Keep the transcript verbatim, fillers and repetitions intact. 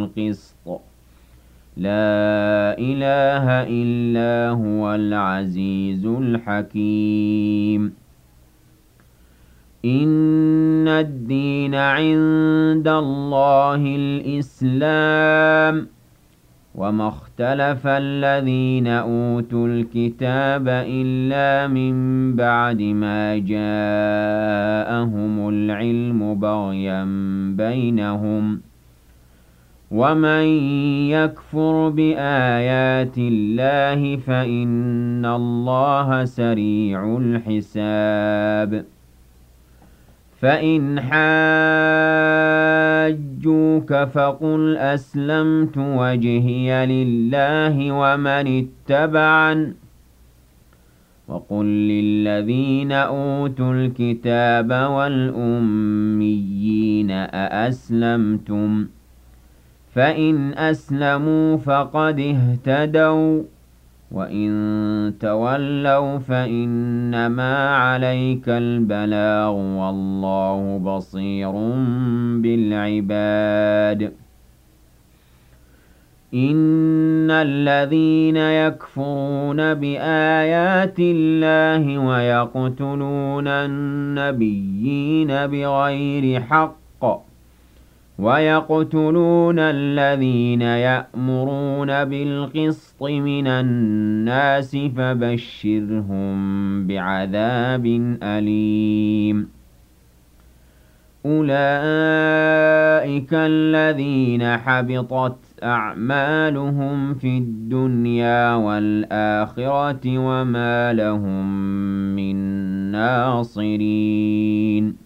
القسط لا إله إلا هو العزيز الحكيم إن الدين عند الله الإسلام وما اختلف الذين أوتوا الكتاب إلا من بعد ما جاءهم العلم بغيا بينهم ومن يكفر بآيات الله فإن الله سريع الحساب فإن حاجوك فقل أسلمت وجهي لله ومن اتبعن وقل للذين أوتوا الكتاب والأميين أأسلمتم فإن أسلموا فقد اهتدوا وإن تولوا فإنما عليك البلاغ والله بصير بالعباد إن الذين يكفرون بآيات الله ويقتلون النبيين بغير حق ويقتلون الذين يأمرون بالقسط من الناس فبشرهم بعذاب أليم أولئك الذين حبطت أعمالهم في الدنيا والآخرة وما لهم من ناصرين